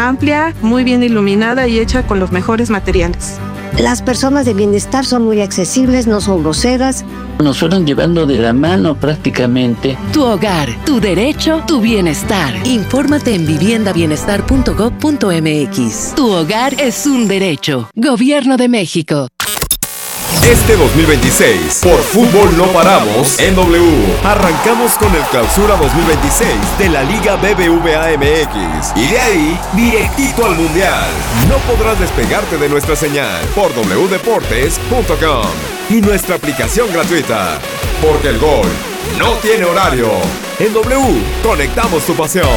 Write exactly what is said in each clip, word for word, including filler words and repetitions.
amplia, muy bien iluminada y hecha con los mejores materiales. Las personas de bienestar son muy accesibles, no son groseras. Nos fueron llevando de la mano prácticamente. Tu hogar, tu derecho, tu bienestar. Infórmate en vivienda bienestar punto gob punto eme equis. Tu hogar es un derecho. Gobierno de México. Este dos mil veintiséis, por Fútbol No Paramos, en W. Arrancamos con el Clausura dos mil veintiséis de la Liga B B V A M X. Y de ahí, directito al Mundial. No podrás despegarte de nuestra señal por doble u deportes punto com y nuestra aplicación gratuita. Porque el gol no tiene horario. En W, conectamos tu pasión.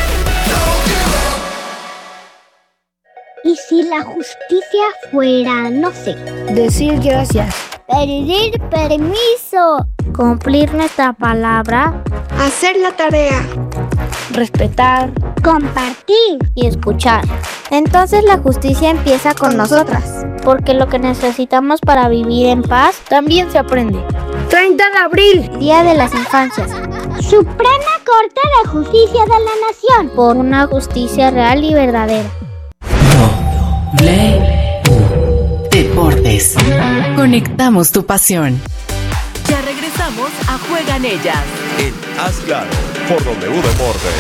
¿Y si la justicia fuera, no sé, decir gracias, pedir permiso, cumplir nuestra palabra, hacer la tarea, respetar, compartir y escuchar? Entonces la justicia empieza con, con nosotras, nosotras, porque lo que necesitamos para vivir en paz también se aprende. treinta de abril, Día de las Infancias. Suprema Corte de Justicia de la Nación, por una justicia real y verdadera. W Deportes. Conectamos tu pasión. Ya regresamos a Juegan Ellas. En Haz Claro, por W Deportes.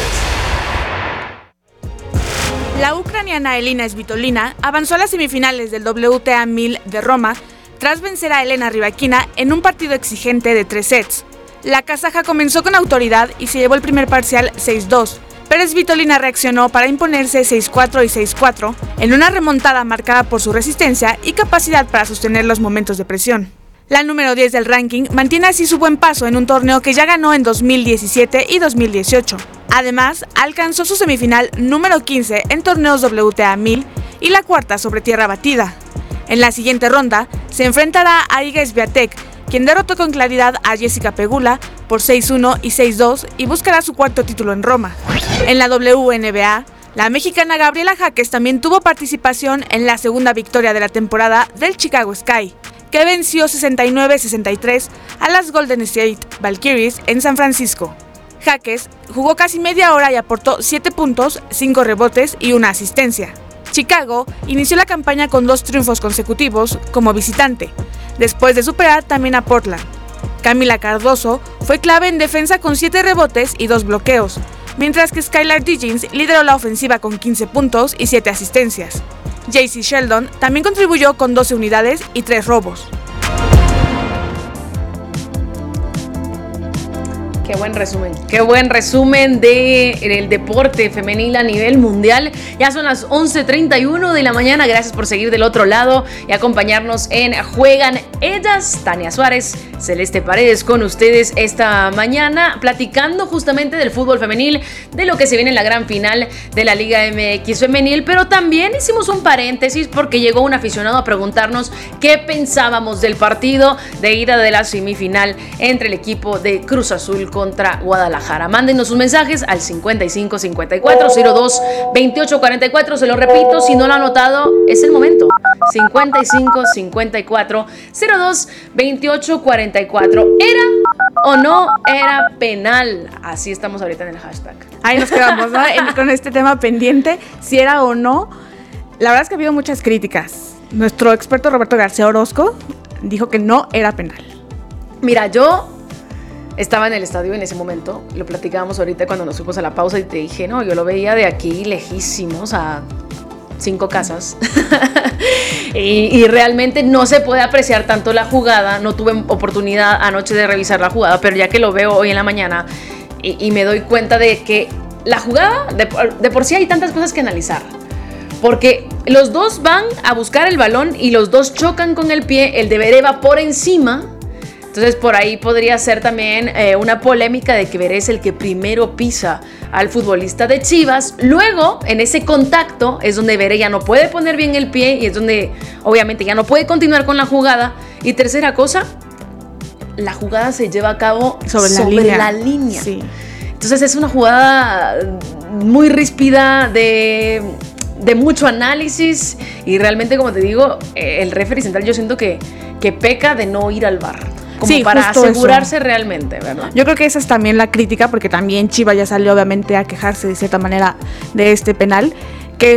La ucraniana Elina Svitolina avanzó a las semifinales del W T A mil de Roma tras vencer a Elena Rybakina en un partido exigente de tres sets. La kazaja comenzó con autoridad y se llevó el primer parcial seis dos. Pero Svitolina reaccionó para imponerse seis cuatro y seis cuatro en una remontada marcada por su resistencia y capacidad para sostener los momentos de presión. La número diez del ranking mantiene así su buen paso en un torneo que ya ganó en dos mil diecisiete y dos mil dieciocho. Además, alcanzó su semifinal número quince en torneos W T A mil y la cuarta sobre tierra batida. En la siguiente ronda se enfrentará a Iga Swiatek, quien derrotó con claridad a Jessica Pegula por seis uno y seis dos y buscará su cuarto título en Roma. En la W N B A, la mexicana Gabriela Jaques también tuvo participación en la segunda victoria de la temporada del Chicago Sky, que venció sesenta y nueve a sesenta y tres a las Golden State Valkyries en San Francisco. Jaques jugó casi media hora y aportó siete puntos, cinco rebotes y una asistencia. Chicago inició la campaña con dos triunfos consecutivos como visitante, después de superar también a Portland. Camila Cardoso fue clave en defensa con siete rebotes y dos bloqueos, mientras que Skylar Diggins lideró la ofensiva con quince puntos y siete asistencias. J C Sheldon también contribuyó con doce unidades y tres robos. Qué buen resumen, qué buen resumen del deporte femenil a nivel mundial. Ya son las once treinta y uno de la mañana. Gracias por seguir del otro lado y acompañarnos en Juegan Ellas. Tania Suárez, Celeste Paredes con ustedes esta mañana, platicando justamente del fútbol femenil, de lo que se viene en la gran final de la Liga M X femenil, pero también hicimos un paréntesis porque llegó un aficionado a preguntarnos qué pensábamos del partido de ida de la semifinal entre el equipo de Cruz Azul contra Guadalajara. Mándenos sus mensajes al cincuenta y cinco cincuenta y cuatro cero dos veintiocho cuarenta y cuatro. Se lo repito, si no lo ha anotado, es el momento. cincuenta y cinco cincuenta y cuatro cero dos veintiocho cuarenta y cuatro. ¿Era o no era penal? Así estamos ahorita en el hashtag. Ahí nos quedamos, ¿no? En, con este tema pendiente, si era o no. La verdad es que ha habido muchas críticas. Nuestro experto Roberto García Orozco dijo que no era penal. Mira, yo estaba en el estadio en ese momento, lo platicábamos ahorita cuando nos fuimos a la pausa y te dije, no, yo lo veía de aquí lejísimos a cinco casas y, y realmente no se puede apreciar tanto la jugada. No tuve oportunidad anoche de revisar la jugada, pero ya que lo veo hoy en la mañana y, y me doy cuenta de que la jugada, de, de por sí hay tantas cosas que analizar, porque los dos van a buscar el balón y los dos chocan con el pie, el de Veré va por encima. Entonces por ahí podría ser también eh, una polémica de que Veré es el que primero pisa al futbolista de Chivas. Luego, en ese contacto es donde Veré ya no puede poner bien el pie y es donde obviamente ya no puede continuar con la jugada. Y tercera cosa, la jugada se lleva a cabo sobre, sobre la línea. La línea. Sí. Entonces es una jugada muy ríspida, de, de mucho análisis y realmente, como te digo, el referee central yo siento que, que peca de no ir al V A R. Como sí, para asegurarse eso. Realmente, ¿verdad? Yo creo que esa es también la crítica, porque también Chivas ya salió obviamente a quejarse de cierta manera de este penal.